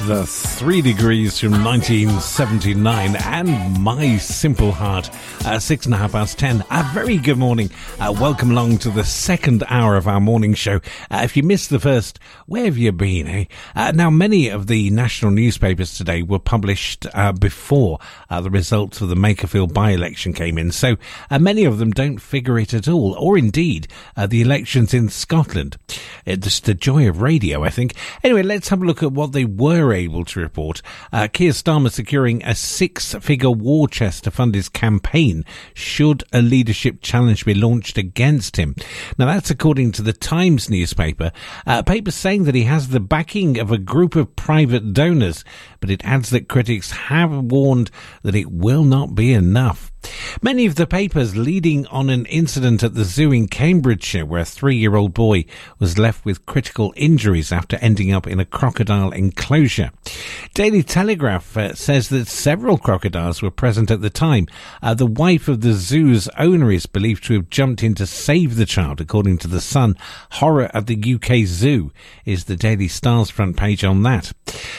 with 3 Degrees from 1979 and My Simple Heart, 10:06. A very good morning. Welcome along to the second hour of our morning show. If you missed the first, where have you been, eh? Now, many of the national newspapers today were published before the results of the Makerfield by-election came in, so many of them don't figure it at all, or indeed the elections in Scotland. It's the joy of radio, I think. Anyway, let's have a look at what they were able to report. Keir Starmer securing a 6-figure war chest to fund his campaign should a leadership challenge be launched against him. Now, that's according to the Times newspaper. Paper saying that he has the backing of a group of private donors, but it adds that critics have warned that it will not be enough. Many of the papers leading on an incident at the zoo in Cambridgeshire where a 3-year-old boy was left with critical injuries after ending up in a crocodile enclosure. Daily Telegraph says that several crocodiles were present at the time. The wife of the zoo's owner is believed to have jumped in to save the child, according to The Sun. Horror at the UK Zoo is the Daily Star's front page on that.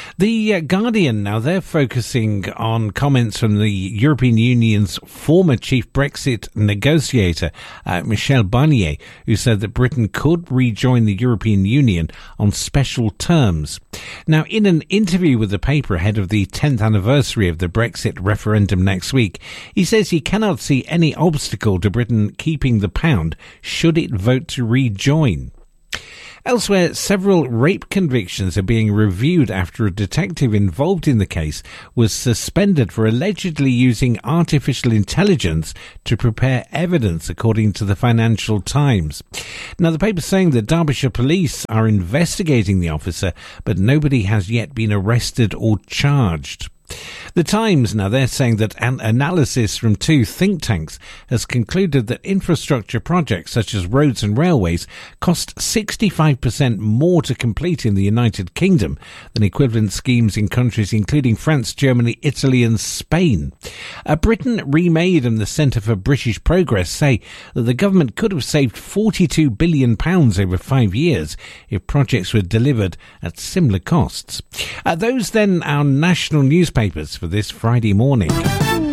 The Guardian, now they're focusing on comments from the European Union's former chief Brexit negotiator, Michel Barnier, who said that Britain could rejoin the European Union on special terms. Now, in an interview with the paper ahead of the 10th anniversary of the Brexit referendum next week, he says he cannot see any obstacle to Britain keeping the pound should it vote to rejoin. Elsewhere, several rape convictions are being reviewed after a detective involved in the case was suspended for allegedly using artificial intelligence to prepare evidence, according to the Financial Times. Now, the paper's saying that Derbyshire police are investigating the officer, but nobody has yet been arrested or charged. The Times, now they're saying that an analysis from 2 think tanks has concluded that infrastructure projects such as roads and railways cost 65% more to complete in the United Kingdom than equivalent schemes in countries including France, Germany, Italy and Spain. Britain Remade and the Centre for British Progress say that the government could have saved £42 billion over 5 years if projects were delivered at similar costs. Those then our national newspapers for this Friday morning.